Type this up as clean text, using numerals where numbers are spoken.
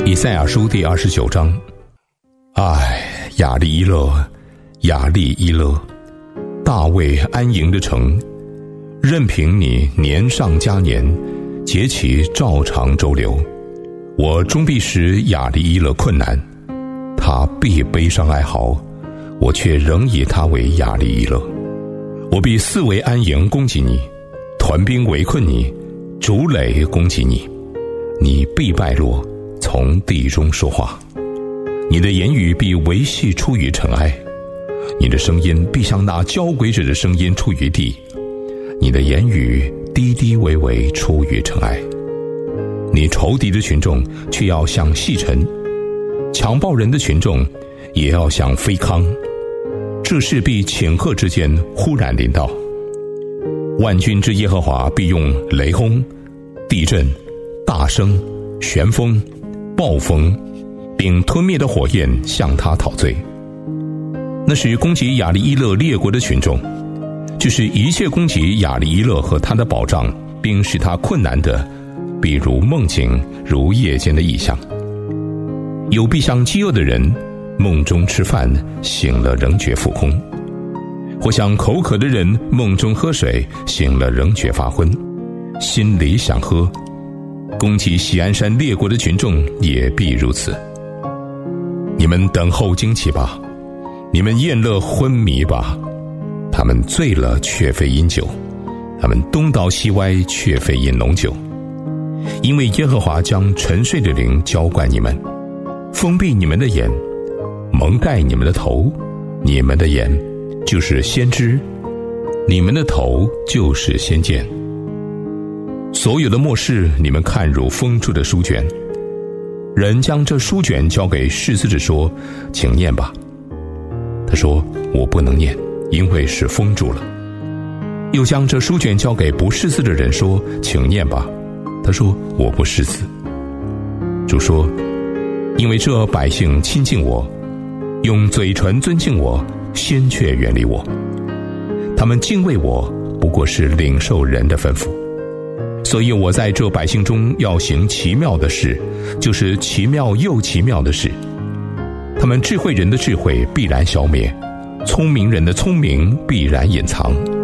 以赛亚书第29章。唉，亚利伊勒，亚利伊勒，大卫安营的城，任凭你年上加年，节期照常周流，我终必使亚利伊勒困难，他必悲伤哀嚎，我却仍以他为亚利伊勒。我必四围安营攻击你，团兵围困你，筑垒攻击你，你必败落，从地中说话，你的言语必维系出于尘埃，你的声音必像那交鬼者的声音出于地，你的言语低低微微出于尘埃。你仇敌的群众却要像细尘，强暴人的群众也要像飞糠，这事必顷刻之间忽然临到。万军之耶和华必用雷轰、地震、大声、旋风、暴风并吞灭的火焰向他讨罪。那是攻击亚利伊勒列国的群众，就是一切攻击亚利伊勒和他的保障并使他困难的，必如梦境，如夜间的异象。有必像饥饿的人梦中吃饭，醒了仍觉腹空，或像口渴的人梦中喝水，醒了仍觉发昏，心里想喝。攻击锡安山列国的群众也必如此。你们等候惊奇吧，你们宴乐昏迷吧，他们醉了却非因酒，他们东倒西歪却非因浓酒。因为耶和华将沉睡的灵浇灌你们，封闭你们的眼，蒙盖你们的头，你们的眼就是先知，你们的头就是先见。所有的末世你们看如封住的书卷，人将这书卷交给士司者说，请念吧。他说，我不能念，因为是封住了。又将这书卷交给不识字的人说，请念吧。他说，我不识字。主说，因为这百姓亲近我，用嘴唇尊敬我，心却远离我。他们敬畏我，不过是领受人的吩咐。所以我在这百姓中要行奇妙的事，就是奇妙又奇妙的事。他们智慧人的智慧必然消灭，聪明人的聪明必然隐藏。